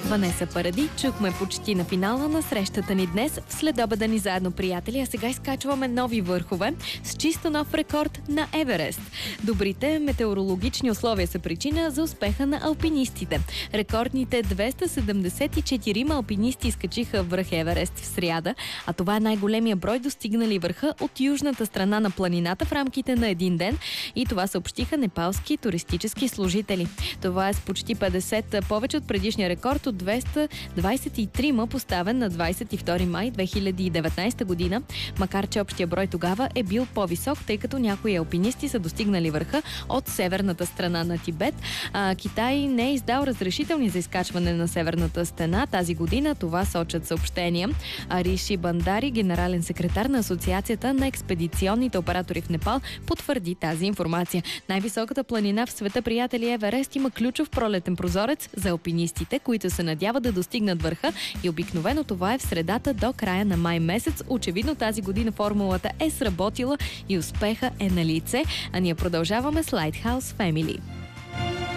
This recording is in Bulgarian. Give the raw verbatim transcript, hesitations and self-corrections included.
Ванеса Паради. Чухме почти на финала на срещата ни днес. В следобеда ни заедно, приятели, а сега изкачваме нови върхове с чисто нов рекорд на Еверест. Добрите метеорологични условия са причина за успеха на алпинистите. Рекордните двеста седемдесет и четири алпинисти изкачиха връх Еверест в сряда, а това е най-големия брой достигнали върха от южната страна на планината в рамките на един ден, и това съобщиха непалски туристически служители. Това е с почти петдесет повече от предишния рекорд от двеста двадесет и три, поставен на двадесет и втори май две хиляди и деветнадесета година, макар че общия брой тогава е бил по-висок, тъй като някои алпинисти са достигнали върха от северната страна на Тибет. А, Китай не е издал разрешителни за изкачване на северната стена тази година, това сочат съобщения. Ариши Бандари, генерален секретар на Асоциацията на експедиционните оператори в Непал, потвърди тази информация. Най-високата планина в света, приятели, Еверест, има ключов пролетен прозорец за алпинистите, които се надяват да достигнат върха, и обикновено това е в средата до края на май месец. Очевидно тази година формулата е сработила и успеха е на лице, а ние продължаваме с Lighthouse Family.